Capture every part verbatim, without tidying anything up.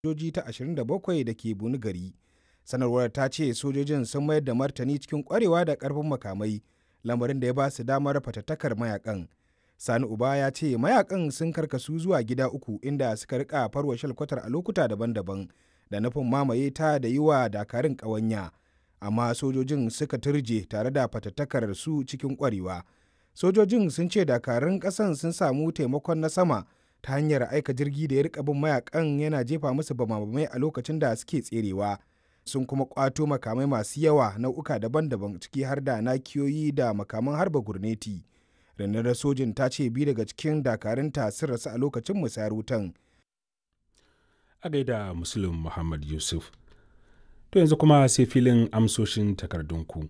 sojoji ta ashirin da bakwai da ke Bunigari. Sanarwar ta ce sojojin sun mayar da martani cikin kwarewa da karfin makamai, lamarin da ya ba su damar fatattakar mayakan. Sani Uba ya ce mayakan sun karkasu zuwa gida uku inda suka rika farwa shalkwatar a lokuta daban-daban da nufin mamaye ta da yi wa dakarun ƙawanya. Amma sojojin suka turje tare da fatattakar su cikin kwarewa. Sojojin sun ce dakarun ƙasan sun samu taimakon na sama ta hanyar aika jirgi da ya rika bin mayakan yana jefa musu bama-bamai a lokacin da suke tserewa. Sun kuma kwato makamai masu yawa nau'uka daban-daban ciki har da nakiyoyi da makaman harba gurneti. Rundunar sojin ta ce biyu daga cikin dakarunta sun rasu a lokacin musayar wutan. A gaida Muslim Muhammad Yusuf. To yanzu kuma sai filin amsoshin takardunku.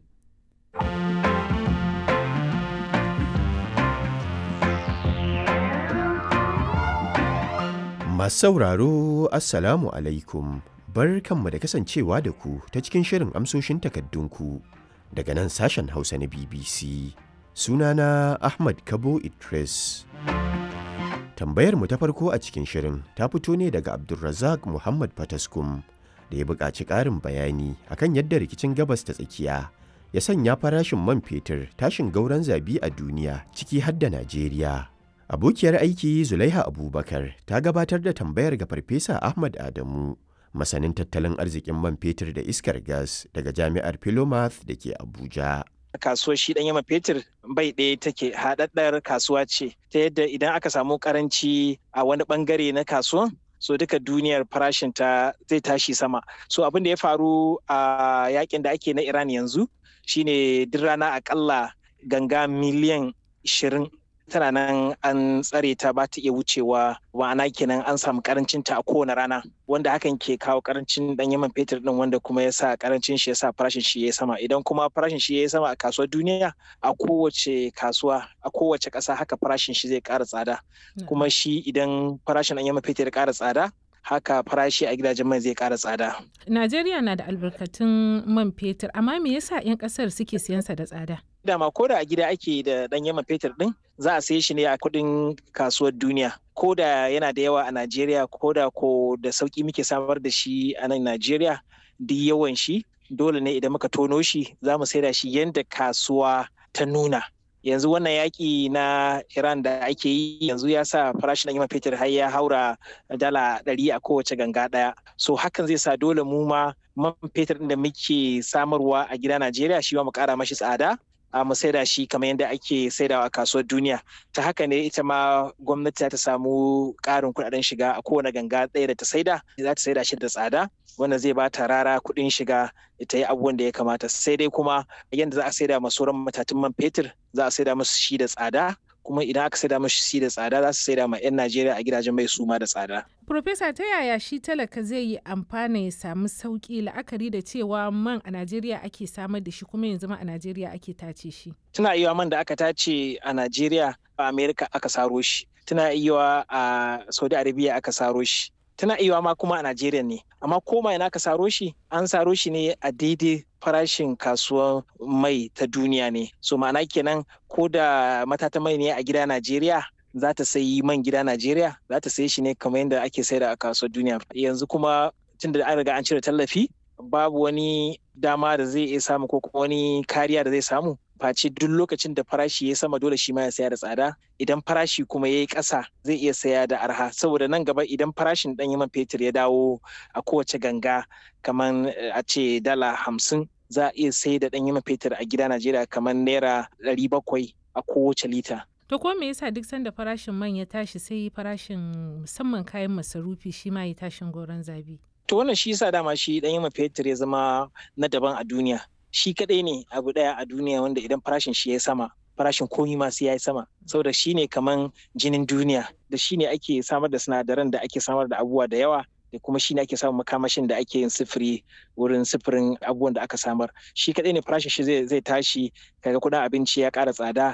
Masu sauraro, Assalamu alaikum. Bar kanmu da kasancewa da ku ta cikin shirin amsoshin takardunku daga nan sashen Hausa na B B C. Sunana Ahmad Kabo Idris. Tambayar mu ta farko a cikin shirin ta fito ne daga Abdulrazak Muhammad Fataskum da ya buƙaci ƙarin bayani akan yadda rikicin gabas ta tsakiya ya sanya farashin man fetur tashin gauran zabi a duniya ciki har da Najeriya. Abokiyar aiki Zulaiha Abubakar ta gabatar da tambayar ga Farfesa Ahmad Adamu, masanin tattalin arzikin man fetur da iskar gas daga Jami'ar Philomath da ke Abuja. Kasuwar shi ɗan yama fetur bai ɗaya take, haɗaɗɗar kasuwa ce ta yadda idan aka samu karanci a wani ɓangare na kasuwan, so duka duniyar farashin ta zai tashi sama. So abin da ya faru a yakin da ake na Iran yanzu shine duk rana akalla ganga miliyan ishirin tana nan an tsare ta ba ta iya wucewa, ma'ana kenan an samu karancin ta a kowane rana, wanda hakan ke kawo karancin dan yaman fetur din, wanda kuma ya sa karancin shi ya sa farashin shi ya sama. Idan kuma farashin shi ya sama a kasuwar duniya, a kowace kasuwa a kowace ƙasa haka farashin shi zai ƙara tsada. Kuma shi idan farashin dan yaman fetur ya ƙara tsada, haka farashi a gidajen mai zai ƙara tsada. Najeriya na da albarkatun man fetur, amma me yasa 'yan ƙasar suke siyan sa da tsada? Dama ko da a gida ake da ɗan yaman fetur ɗin, za a saye shi ne a kuɗin kasuwar duniya. Ko da yana da yawa a Najeriya, ko da ko da sauƙi muke samar da shi a nan Najeriya, duk yawan shi dole ne idan muka tono shi za mu saida shi yadda kasuwa ta nuna. Yanzu wannan yaƙi na Iran da ake yi yanzu ya sa farashin ɗan yaman fetur har ya haura dala ɗari a kowace ganga ɗaya. So hakan zai sa dole mu ma man fetur ɗin da muke samarwa a gida Najeriya shi ma mu ƙara mashi tsada. a mu saida shi kamar yadda ake saidawa a kasuwar duniya. Ta haka ne ita ma gwamnati ta samu ƙarin kuɗaɗen shiga a kowane ganga ɗaya da ta saida, za ta saida shi da tsada, wanda zai ba ta rara kuɗin shiga ta yi abubuwan da ya kamata. Sai dai kuma yadda za a saida ma sauran matatun man fetur, za a saida musu shi da tsada, kuma idan aka saida mashi shi da tsada za su saida ma 'yan Najeriya a gidajen mai suma da tsada. Profesa, ta yaya shi talaka zai yi amfana ya samu sauki la'akari da cewa man a Najeriya ake samar da shi kuma yanzu ma a Najeriya ake tace shi? Tana iya man da aka tace a Najeriya a Amerika aka saro shi. Tana iya a Saudi Arabia aka saro shi. Tana iya ma kuma a Najeriya ne. Amma koma ina aka saro shi, an saro shi ne a daidai farashin kasuwar mai ta duniya ne. So ma'ana kenan ko da matata mai ne a gida Najeriya, za ta sayi man gida Najeriya, za ta sayi shi ne kamar yadda ake saida a kasuwar duniya. Yanzu kuma tun da an riga an cire tallafi, babu wani dama da zai iya samu ko kuma wani kariya da zai samu. Face duk lokacin da farashi ya sama dole shi ma ya saya da tsada. Idan farashi kuma ya yi ƙasa zai iya saya da arha. Saboda nan gaba idan farashin ɗanyen man fetur ya dawo a kowace ganga kamar a ce dala hamsin, za a iya sai da ɗanyen man fetur a gida Najeriya kamar naira ɗari bakwai a kowace lita. To ko me yasa duk sanda farashin man ya tashi sai farashin musamman kayan masarufi shi ma ya tashin goron zabi? To wannan shi yasa dama shi ɗanyen man fetur ya zama na daban a duniya. Shi kadai ne abu daya a duniya wanda idan farashin shi ya sama, farashin komi ma sai ya yi sama. Saboda shi ne kaman jinin duniya, da shi ne ake samar da sinadaran da ake samar da abubuwa da yawa, da kuma shi ne ake samun makamashin da ake yin sifiri wurin sifirin abubuwan da aka samar. Shi kadai ne farashin shi zai, zai tashi, kaga kudin abinci ya ƙara tsada,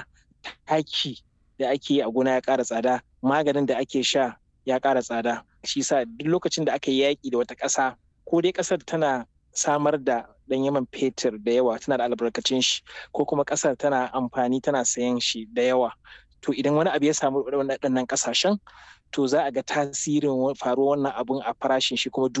taki da ake yi a gona ya ƙara tsada, maganin da ake sha ya ƙara tsada. Shi sa duk lokacin da aka yi yaƙi da wata ƙasa, ko dai ƙasar tana samar da dan yaman fetur da yawa, tana da albarkacin shi, ko kuma kasar tana amfani tana sayan shi da yawa, to idan wani abu ya samu waɗannan ƙasashen to za a ga tasirin faruwar wannan abun a farashin shi kuma